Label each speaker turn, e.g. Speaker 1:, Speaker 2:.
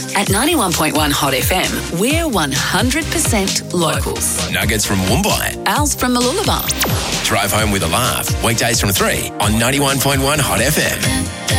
Speaker 1: At 91.1 Hot FM, we're 100% locals.
Speaker 2: Nuggets from Woombye.
Speaker 1: Al's from Mooloolaba.
Speaker 2: Drive home with a laugh. Weekdays from 3 on 91.1 Hot FM.